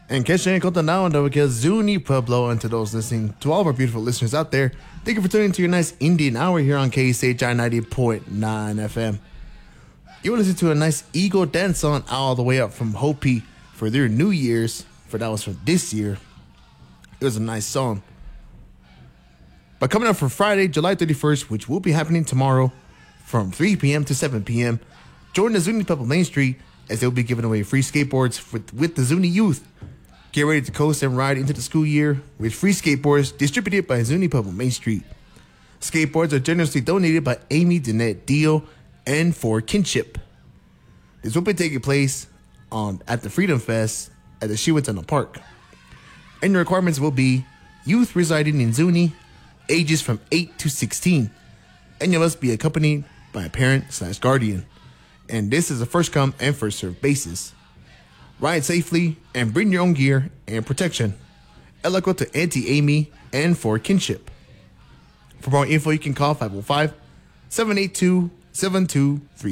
And Keshe and Kotanawanda because Zuni Pueblo, and to those listening, to all of our beautiful listeners out there, thank you for tuning to your nice Indian hour here on KSHI 90.9 FM. You want to listen to a nice ego dance song all the way up from Hopi for their New Year's, for that was for this year. It was a nice song. But coming up for Friday, July 31st, which will be happening tomorrow from 3 p.m. to 7 p.m., join the Zuni Pueblo Main Street as they'll be giving away free skateboards with the Zuni youth. Get ready to coast and ride into the school year with free skateboards distributed by Zuni Pueblo Main Street. Skateboards are generously donated by Amy Danette Dio and for Kinship. This will be taking place at the Freedom Fest at the Shiwatana Park. And the requirements will be youth residing in Zuni, ages from 8 to 16, and you must be accompanied by a parent/guardian. And this is a first come and first served basis. Ride safely and bring your own gear and protection. Eloquent to Auntie Amy and for Kinship. For more info, you can call 505-782-7233.